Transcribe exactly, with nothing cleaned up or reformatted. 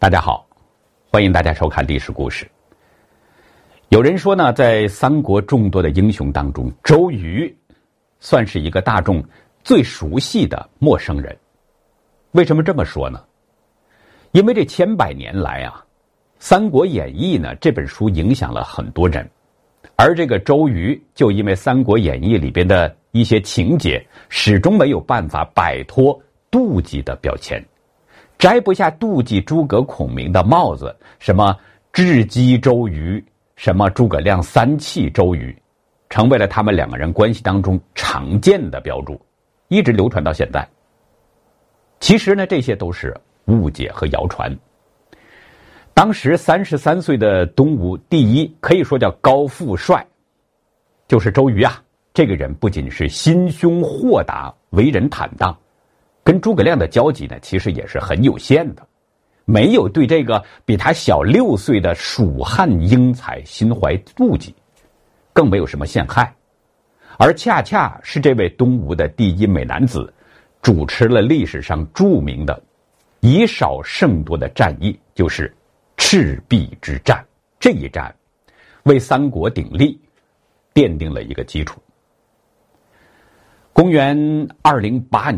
大家好，欢迎大家收看历史故事。有人说呢，在三国众多的英雄当中，周瑜算是一个大众最熟悉的陌生人。为什么这么说呢？因为这千百年来啊，《三国演义》呢这本书影响了很多人，而这个周瑜就因为《三国演义》里边的一些情节，始终没有办法摆脱妒忌的标签，摘不下妒忌诸葛孔明的帽子，什么雉鸡周瑜，什么诸葛亮三气周瑜，成为了他们两个人关系当中常见的标注，一直流传到现在。其实呢，这些都是误解和谣传。当时三十三岁的东吴第一，可以说叫高富帅，就是周瑜啊。这个人不仅是心胸豁达，为人坦荡，跟诸葛亮的交集呢，其实也是很有限的，没有对这个比他小六岁的蜀汉英才心怀妒忌，更没有什么陷害。而恰恰是这位东吴的第一美男子，主持了历史上著名的以少胜多的战役，就是赤壁之战。这一战为三国鼎立奠定了一个基础。公元二零八年